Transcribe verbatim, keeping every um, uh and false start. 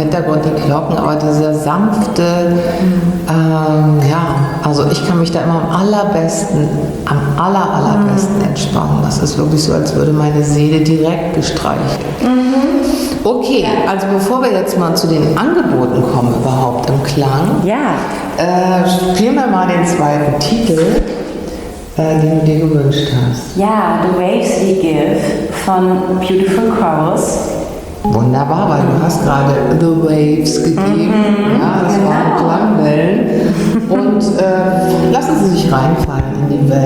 Hintergrund die Glocken, aber dieser sanfte, ähm, ja, also ich kann mich da immer am allerbesten, am aller, allerbesten entspannen. Das ist wirklich so, als würde meine Seele direkt gestreichelt. Okay, also bevor wir jetzt mal zu den Angeboten kommen überhaupt im Klang, Ja. äh, spielen wir mal den zweiten Titel, äh, den du dir gewünscht hast. Ja, The Waves We Give von Beautiful Chorus. Wunderbar, weil du hast gerade The Waves gegeben. Mhm, ja, das genau. waren Klangwellen. Und äh, lassen Sie sich reinfallen in die Wellen.